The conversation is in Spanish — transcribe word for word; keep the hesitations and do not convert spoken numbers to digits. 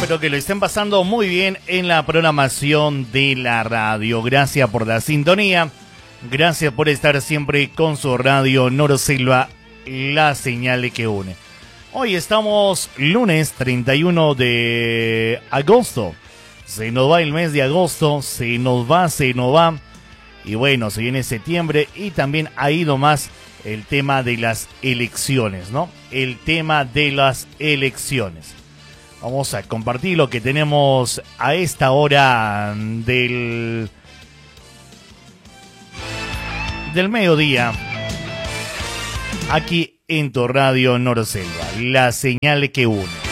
Espero que lo estén pasando muy bien en la programación de la radio. Gracias por la sintonía. Gracias por estar siempre con su radio Noroselva, la señal que une. Hoy estamos lunes treinta y uno de agosto. Se nos va el mes de agosto, se nos va, se nos va. Y bueno, se viene septiembre y también ha ido más el tema de las elecciones, ¿no? El tema de las elecciones. Vamos a compartir lo que tenemos a esta hora del, del mediodía. Aquí en tu radio Noroselva, la señal que une.